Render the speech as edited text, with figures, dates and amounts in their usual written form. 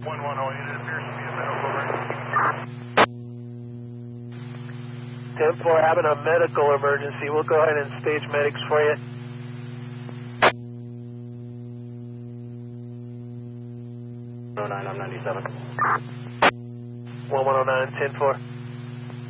110, it appears to be a medical emergency. 10-4, having a medical emergency. We'll go ahead and stage medics for you. 109, I'm 97. 1109, 10-4.